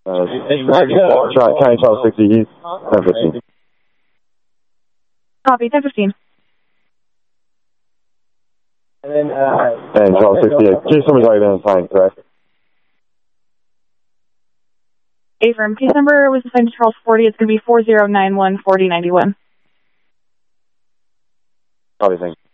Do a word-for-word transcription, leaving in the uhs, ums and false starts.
Uh, try, County twelve sixty East, ten fifteen. Copy, ten fifteen. And then, uh... And twelve sixty-eight. Case number's already been assigned, correct? Affirm. Case number was assigned to Charles forty. It's going to be four zero nine one, forty ninety-one. Copy, thank you.